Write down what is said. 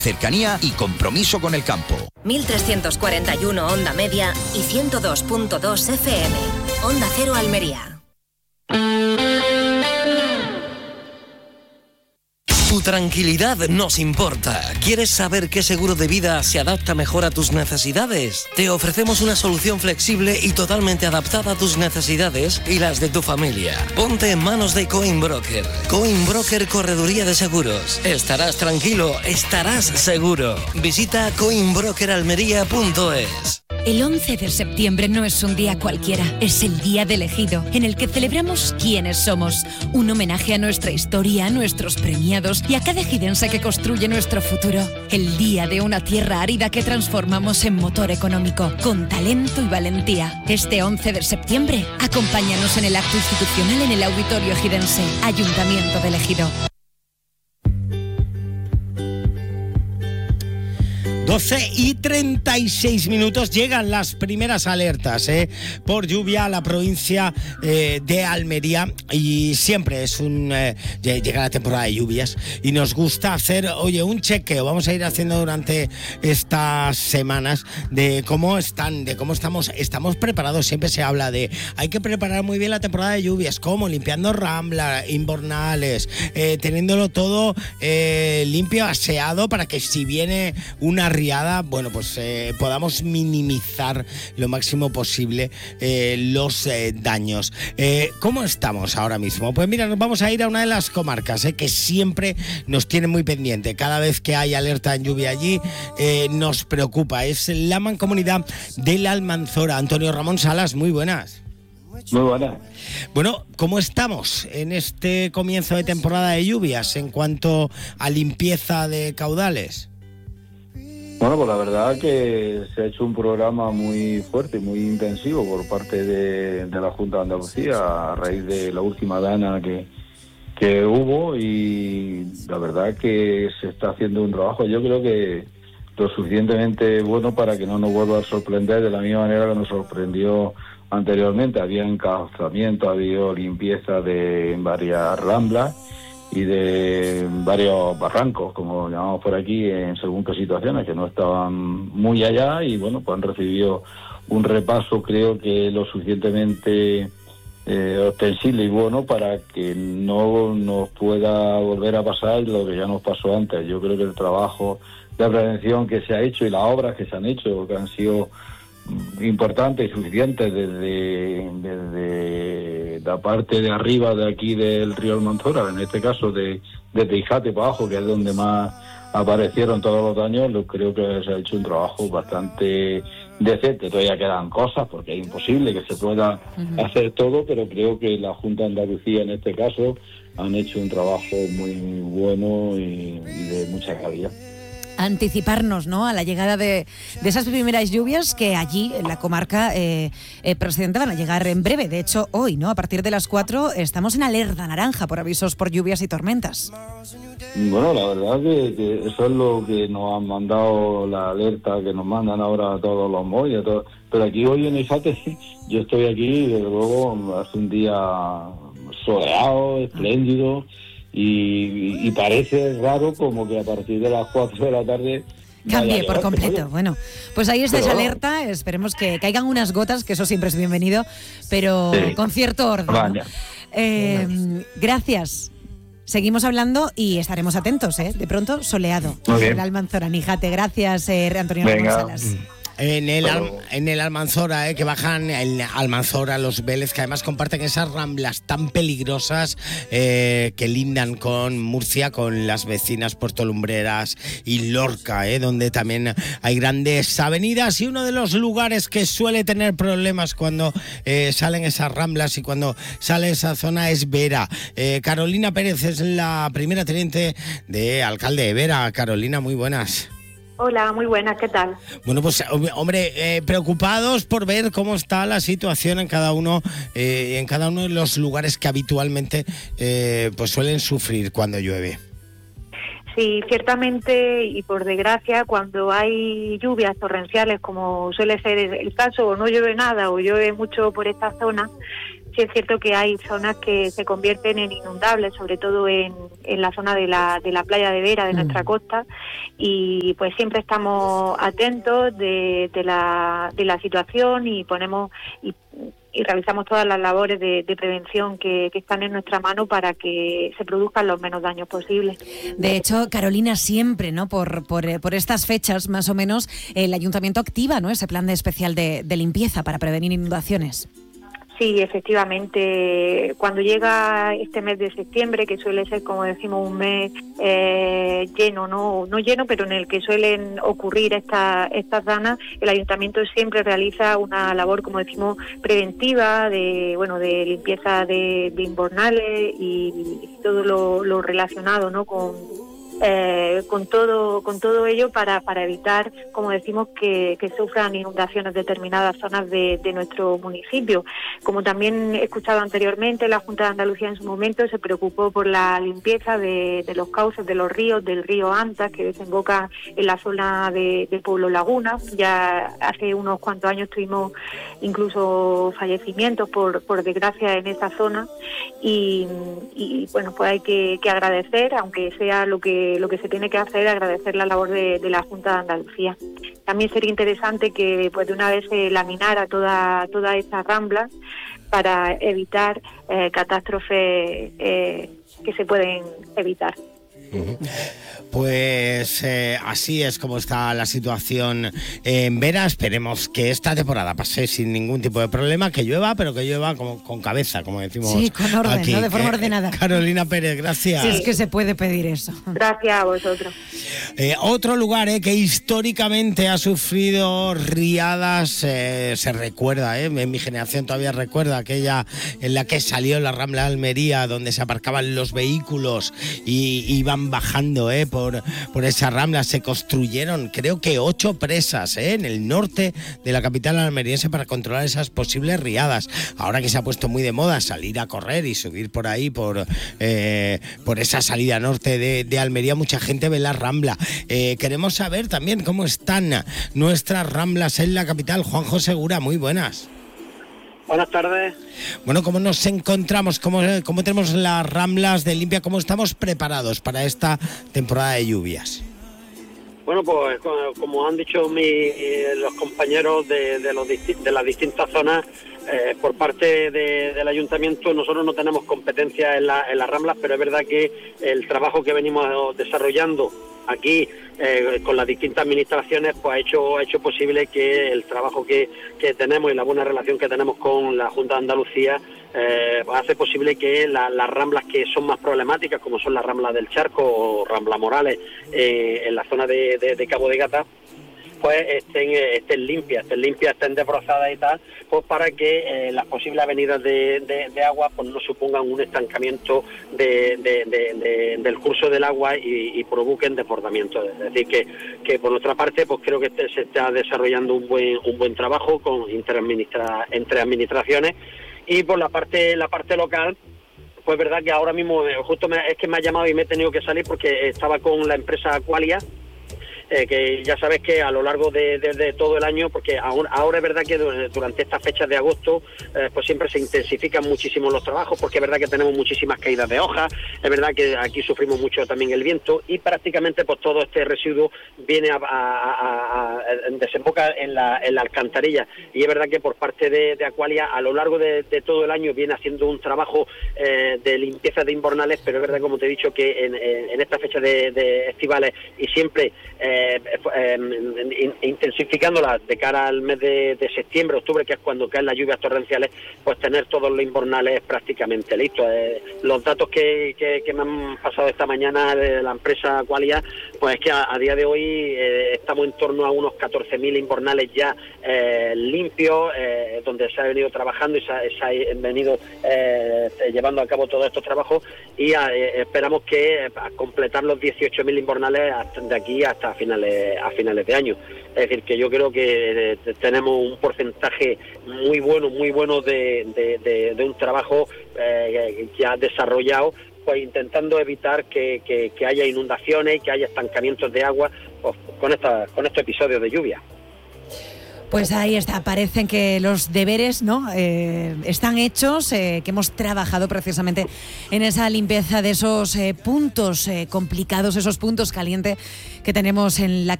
cercanía y compromiso con el campo. 1341 onda media y 102.2 FM. Onda Cero Almería. Tu tranquilidad nos importa. ¿Quieres saber qué seguro de vida se adapta mejor a tus necesidades? Te ofrecemos una solución flexible y totalmente adaptada a tus necesidades y las de tu familia. Ponte en manos de Coinbroker. Coinbroker Correduría de Seguros. Estarás tranquilo, estarás seguro. Visita coinbrokeralmería.es. El 11 de septiembre no es un día cualquiera, es el día del elegido, en el que celebramos quiénes somos. Un homenaje a nuestra historia, a nuestros premiados y a cada ejidense que construye nuestro futuro. El día de una tierra árida que transformamos en motor económico, con talento y valentía. Este 11 de septiembre, acompáñanos en el acto institucional en el Auditorio Ejidense, Ayuntamiento del Ejido. 12:36 llegan las primeras alertas por lluvia a la provincia de Almería, y siempre es llega la temporada de lluvias y nos gusta hacer, un chequeo. Vamos a ir haciendo durante estas semanas de cómo estamos preparados. Siempre se habla de hay que preparar muy bien la temporada de lluvias, como limpiando ramblas, invernales, teniéndolo todo limpio, aseado, para que si viene una riada, podamos minimizar lo máximo posible los daños. ¿Cómo estamos ahora mismo? Pues mira, nos vamos a ir a una de las comarcas que siempre nos tiene muy pendiente. Cada vez que hay alerta en lluvia allí, nos preocupa. Es la Mancomunidad de la Almanzora. Antonio Ramón Salas, muy buenas. Muy buenas. Bueno, ¿cómo estamos en este comienzo de temporada de lluvias en cuanto a limpieza de caudales? Bueno, pues la verdad que se ha hecho un programa muy fuerte, muy intensivo por parte de la Junta de Andalucía a raíz de la última dana que hubo, y la verdad que se está haciendo un trabajo, yo creo que lo suficientemente bueno para que no nos vuelva a sorprender de la misma manera que nos sorprendió anteriormente. Había encauzamiento, había limpieza en varias ramblas y de varios barrancos, como llamamos por aquí, en según qué situaciones, que no estaban muy allá, y pues han recibido un repaso, creo que lo suficientemente ostensible y bueno para que no nos pueda volver a pasar lo que ya nos pasó antes. Yo creo que el trabajo de prevención que se ha hecho y las obras que se han hecho, que han sido importantes y suficientes desde la parte de arriba de aquí del río Almanzora, en este caso de Tejate para abajo, que es donde más aparecieron todos los daños. Creo que se ha hecho un trabajo bastante decente. Todavía quedan cosas porque es imposible que se pueda hacer todo, pero creo que la Junta de Andalucía en este caso han hecho un trabajo muy bueno y de mucha calidad. Anticiparnos, ¿no?, a la llegada de esas primeras lluvias que allí en la comarca Presidente van a llegar en breve. De hecho, hoy, ¿no?, a partir de las 4 estamos en alerta naranja por avisos por lluvias y tormentas. Bueno, la verdad que eso es lo que nos han mandado, la alerta que nos mandan ahora a todos los móviles. Pero aquí hoy en Ifate, yo estoy aquí, desde luego hace un día soleado, espléndido. Y parece raro como que a partir de las 4 de la tarde cambie por completo. Bueno, pues ahí está esa alerta. Esperemos que caigan unas gotas, que eso siempre es bienvenido, pero sí, con cierto orden, ¿no? Gracias. Seguimos hablando y estaremos atentos, de pronto soleado en la Almanzora, Níjate. Gracias, Antonio Ramón Salas. En el Almanzora, que bajan en Almanzora, los Vélez, que además comparten esas ramblas tan peligrosas que lindan con Murcia, con las vecinas Puerto Lumbreras y Lorca, donde también hay grandes avenidas, y uno de los lugares que suele tener problemas cuando salen esas ramblas y cuando sale esa zona es Vera. Carolina Pérez es la primera teniente de alcalde de Vera. Carolina, muy buenas. Hola, muy buenas, ¿qué tal? Bueno, pues hombre, preocupados por ver cómo está la situación en cada uno de los lugares que habitualmente pues suelen sufrir cuando llueve. Sí, ciertamente, y por desgracia, cuando hay lluvias torrenciales, como suele ser el caso, o no llueve nada o llueve mucho por esta zona, sí es cierto que hay zonas que se convierten en inundables, sobre todo en la zona de la playa de Vera, de nuestra costa, y pues siempre estamos atentos de la situación y ponemos y realizamos todas las labores de prevención que están en nuestra mano para que se produzcan los menos daños posibles. De hecho, Carolina, siempre, ¿no? Por estas fechas, más o menos, el Ayuntamiento activa, ¿no?, ese plan especial de limpieza para prevenir inundaciones. Sí, efectivamente, cuando llega este mes de septiembre, que suele ser, como decimos, un mes lleno, no lleno, pero en el que suelen ocurrir estas danas, el Ayuntamiento siempre realiza una labor, como decimos, preventiva, de limpieza de invernales y todo lo relacionado, ¿no?, con todo ello para evitar, como decimos, que sufran inundaciones determinadas zonas de nuestro municipio. Como también he escuchado anteriormente, la Junta de Andalucía en su momento se preocupó por la limpieza de los cauces de los ríos, del río Antas, que desemboca en la zona de Pueblo Laguna. Ya hace unos cuantos años tuvimos incluso fallecimientos por desgracia en esa zona y bueno, pues hay que agradecer, aunque sea lo que se tiene que hacer, agradecer la labor de la Junta de Andalucía. También sería interesante que pues de una vez se laminara toda esta rambla para evitar catástrofes que se pueden evitar. Pues así es como está la situación en Vera. Esperemos que esta temporada pase sin ningún tipo de problema, que llueva, pero que llueva como con cabeza, como decimos. Sí, con orden, aquí. no de forma ordenada. Carolina Pérez, gracias. Sí, es que se puede pedir eso. Gracias a vosotros. Otro lugar que históricamente ha sufrido riadas, se recuerda, en mi generación todavía recuerda aquella en la que salió la Rambla de Almería, donde se aparcaban los vehículos y iban bajando por esa rambla. Se construyeron, creo que 8 presas en el norte de la capital almeriense para controlar esas posibles riadas. Ahora que se ha puesto muy de moda salir a correr y subir por ahí, por esa salida norte de Almería, mucha gente ve la rambla. Queremos saber también cómo están nuestras ramblas en la capital. Juanjo Segura, muy buenas. Buenas tardes. Bueno, ¿cómo nos encontramos? ¿Cómo tenemos las ramblas de limpia? ¿Cómo estamos preparados para esta temporada de lluvias? Bueno, pues como han dicho los compañeros de las distintas zonas, por parte del Ayuntamiento nosotros no tenemos competencia en las ramblas, pero es verdad que el trabajo que venimos desarrollando aquí con las distintas administraciones pues ha hecho posible que el trabajo que tenemos y la buena relación que tenemos con la Junta de Andalucía hace posible que las ramblas que son más problemáticas, como son las ramblas del Charco o Rambla Morales en la zona de Cabo de Gata, pues estén limpias, estén desbrozadas y tal, pues para que las posibles avenidas de agua pues no supongan un estancamiento del curso del agua y provoquen desbordamientos. Es decir, que por nuestra parte pues creo que se está desarrollando un buen trabajo entre administraciones, y por la parte local, pues verdad que ahora mismo justo es que me ha llamado y me he tenido que salir porque estaba con la empresa Aqualia, que ya sabes que a lo largo de todo el año, porque ahora es verdad que durante estas fechas de agosto pues siempre se intensifican muchísimo los trabajos, porque es verdad que tenemos muchísimas caídas de hojas, es verdad que aquí sufrimos mucho también el viento y prácticamente pues todo este residuo viene a desemboca en la alcantarilla, y es verdad que por parte de Aqualia a lo largo de todo el año viene haciendo un trabajo de limpieza de invernales, pero es verdad, como te he dicho, que en esta fecha de estivales y siempre intensificándola de cara al mes de septiembre, octubre, que es cuando caen las lluvias torrenciales, pues tener todos los invernales prácticamente listos. Los datos que me han pasado esta mañana de la empresa Aqualia, pues es que a día de hoy estamos en torno a unos 14.000 invernales ya limpios, donde se ha venido trabajando y se ha venido llevando a cabo todos estos trabajos, y esperamos que completar los 18.000 invernales de aquí hasta a finales de año. Es decir, que yo creo que tenemos un porcentaje muy bueno de un trabajo ya desarrollado, pues intentando evitar que haya inundaciones y que haya estancamientos de agua pues, con estos episodios de lluvia. Pues ahí está, parecen que los deberes, ¿no?, están hechos, que hemos trabajado precisamente en esa limpieza de esos puntos complicados, esos puntos calientes que tenemos en la